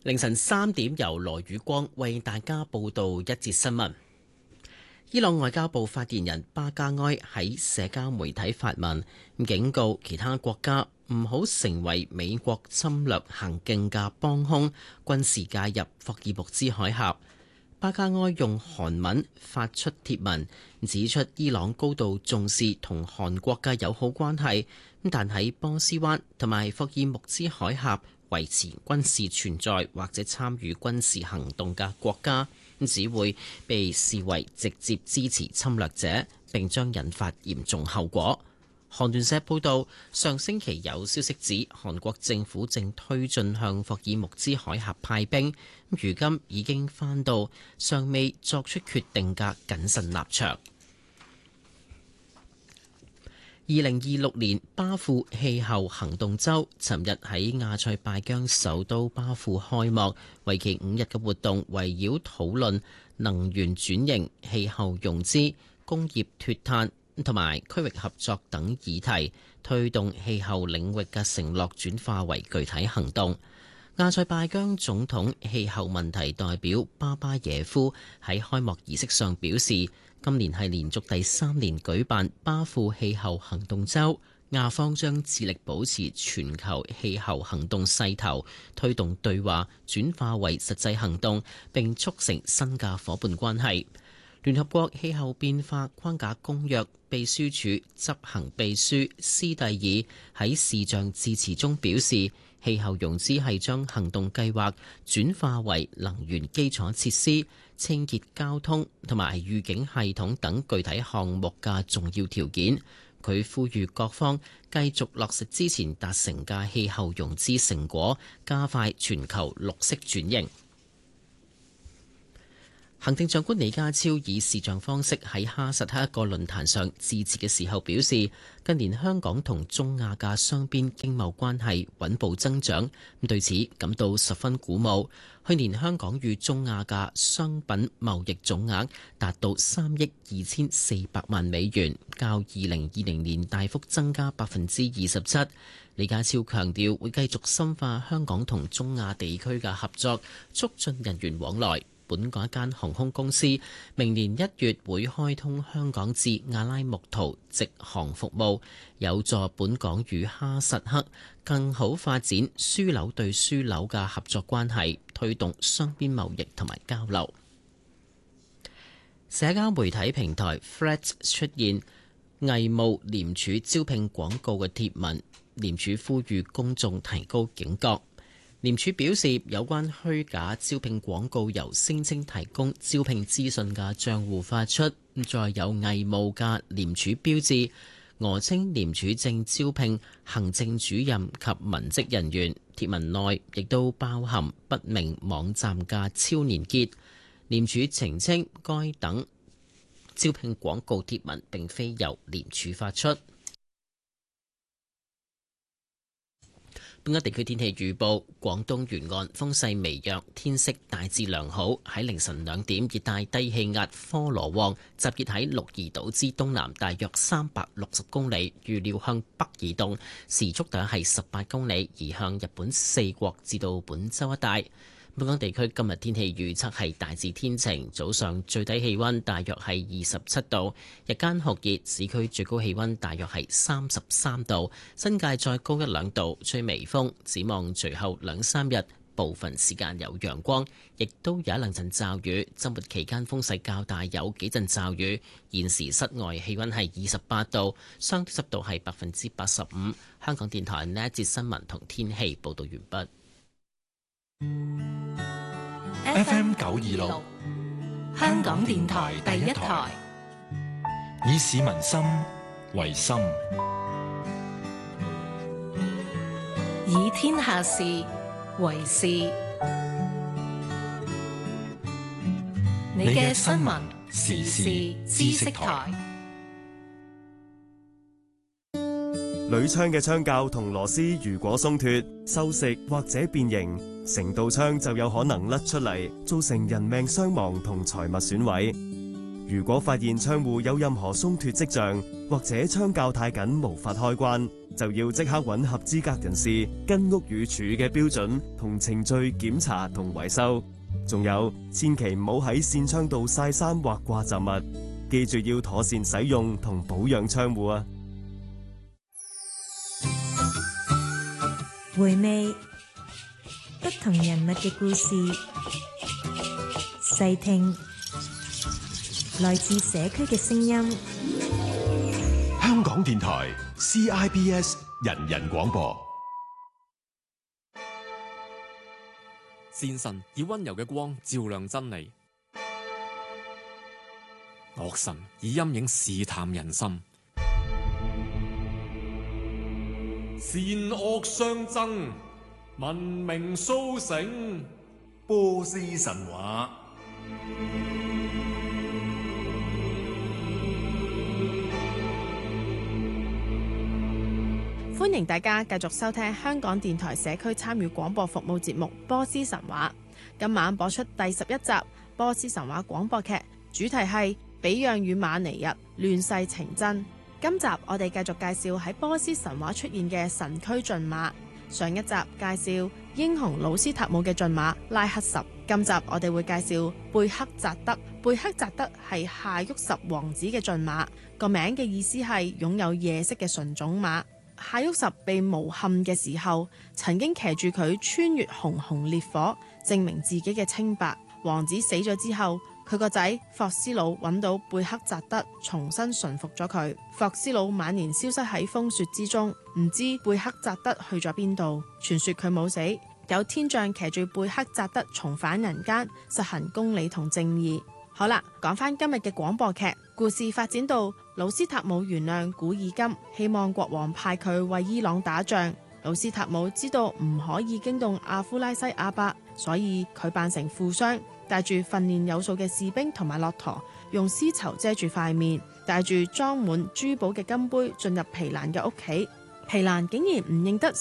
凌晨3點，由羅宇光為大家報道一節新聞。伊朗外交部發言人巴加埃喺社交媒體發文，警告其他國家唔好成為美國侵略行徑嘅幫兇，軍事介入霍爾木茲海峽。巴加埃用韓文發出貼文，指出伊朗高度重視同韓國嘅友好關係，但喺波斯灣同埋霍爾木茲海峽維持軍事存在或者參與軍事行動嘅國家，只會被視為直接支持侵略者，並將引發嚴重後果。韓聯社報道，上星期有消息指韓國政府正推進向霍爾木茲海峽派兵，如今已經翻到尚未作出決定嘅謹慎立場。2026年巴庫氣候行動週尋日喺亞塞拜疆首都巴庫開幕，為期5日嘅活動圍繞討論能源轉型、氣候融資、工業脫碳同埋區域合作等議題，推動氣候領域嘅承諾轉化為具體行動。亞塞拜疆總統氣候問題代表巴巴耶夫喺開幕儀式上表示，今年係連續第3年舉辦巴庫氣候行動週，亞方將致力保持全球氣候行動勢頭，推動對話轉化為實際行動，並促成新嘅夥伴關係。聯合國氣候變化框架公約秘書處執行秘書斯蒂爾喺視像致辭中表示，氣候融資係將行動計劃轉化為能源基礎設施、清潔交通同埋預警系統等具體項目嘅重要條件。佢呼籲各方繼續落實之前達成嘅氣候融資成果，加快全球綠色轉型。行政長官李家超以視像方式喺哈薩克一個論壇上致辭嘅時候表示，近年香港同中亞嘅雙邊經貿關係穩步增長，對此感到十分鼓舞。去年香港與中亞嘅商品貿易總額達到3億2400萬美元，較2020年大幅增加27%。李家超強調會繼續深化香港同中亞地區嘅合作，促進人員往來。本港一間航空公司明年1月會開通香港至阿拉木圖直航服務，有助本港與哈薩克更好發展樞紐對樞紐嘅合作關係，推動雙邊貿易同埋交流。社交媒體平台 Threads 出現偽冒廉署招聘廣告嘅貼文，廉署呼籲公眾提高警覺。廉署表示，有關虛假招聘廣告由聲稱提供招聘資訊嘅賬戶發出，再有偽冒嘅廉署標誌，訛稱廉署正招聘行政主任及文職人員。貼文內亦都包含不明網站嘅超連結。廉署澄清，該等招聘廣告貼文並非由廉署發出。本港地區天氣預報：廣東沿岸風勢微弱，天色大致良好。喺凌晨2點，熱帶低氣壓科羅旺集結喺鹿兒島之東南，大約360公里，預料向北移動，時速大約係18公里，移向日本四國至到本州一帶。本港地區今日天氣預測係大致天晴，早上最低氣溫大約係27度，日間酷熱，市區最高氣溫大約係33度，新界再高1-2度，吹微風。展望隨後2-3日，部分時間有陽光，亦都有1-2陣驟雨。周末期間風勢較大，有幾陣驟雨。現時室外氣溫係28度，相對濕度係85%。香港電台呢一節新聞同天氣報道完畢。 FM 926香港電台第一台，以市民心為心， 以天下事為事。你嘅新聞時事知識台。 鋁槍嘅槍架同螺絲如果鬆脫、鏽蝕或者變形，成道槍就有可能甩出嚟，造成人命傷亡同財物損毀。 如果發現窗戶有任何鬆脫跡象，或者窗鉸太緊無法開關，就要即刻揾合資格人士跟屋宇署嘅標準同程序檢查同維修。仲有，千祈唔好喺扇窗度曬衫或掛雜物，記住要妥善使用同保養窗戶啊！ 回味不同人物嘅故事，細聽來自社區嘅聲音。 香港電台 CIBS 人人廣播。 善神以溫柔嘅光照亮真理，惡神以陰影試探人心。 善惡相爭，文明蘇醒。波斯神話。 歡迎大家繼續收聽香港電台社區參與廣播服務節目《波斯神話》。今晚播出第11集《波斯神話》廣播劇，主題係比讓與馬尼日亂世情真。今集我哋繼續介紹喺波斯神話出現嘅神驅駿馬。上一集介紹英雄魯斯塔姆嘅駿馬拉克什，今集我哋會介紹貝克扎德。貝克扎德係夏沃什王子嘅駿馬，個名嘅意思係擁有夜色嘅純種馬。夏沃什被誣陷嘅時候，曾經騎住佢穿越熊熊烈火，證明自己嘅清白。王子死咗之後，佢個仔霍斯魯揾到貝克扎德，重新馴服咗佢。霍斯魯晚年消失喺風雪之中，唔知貝克扎德去咗邊度。傳說佢冇死，有天將騎住貝克扎德重返人間，實行公理同正義。好啦，講翻今日嘅廣播劇故事發展到魯斯塔姆原諒古爾金，希望國王派佢為伊朗打仗。魯斯塔姆知道唔可以驚動阿夫拉西阿伯，所以佢扮成富商，帶住訓練有素嘅士兵同埋駱駝，用絲綢遮住塊面，帶住裝滿珠寶嘅金杯進入皮蘭嘅屋企。皮蘭竟然唔認得